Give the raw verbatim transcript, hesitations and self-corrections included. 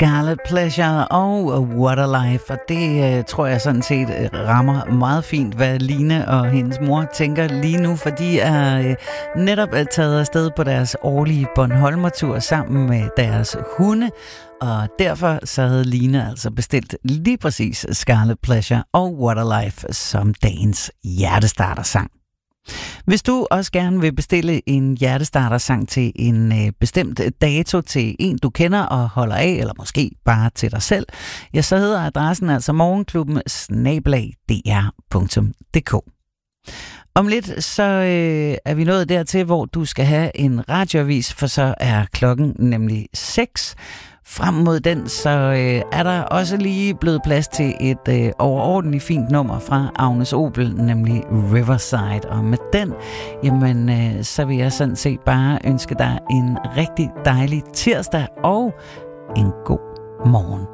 Scarlet Pleasure og What a Life, og det uh, tror jeg sådan set uh, rammer meget fint, hvad Line og hendes mor tænker lige nu, for de er uh, netop uh, taget afsted på deres årlige Bornholmer-tur sammen med deres hunde, og derfor så havde Line altså bestilt lige præcis Scarlet Pleasure og What a Life som dagens hjertestartersang. Hvis du også gerne vil bestille en hjertestartersang til en øh, bestemt dato til en, du kender og holder af, eller måske bare til dig selv, ja, så hedder adressen altså morgenklubben snabel-a d r punktum d k. Om lidt så øh, er vi nået dertil, hvor du skal have en radioavis, for så er klokken nemlig seks. Frem mod den, så øh, er der også lige blevet plads til et øh, overordentligt fint nummer fra Agnes Obel, nemlig Riverside. Og med den, jamen, øh, så vil jeg sådan set bare ønske dig en rigtig dejlig tirsdag og en god morgen.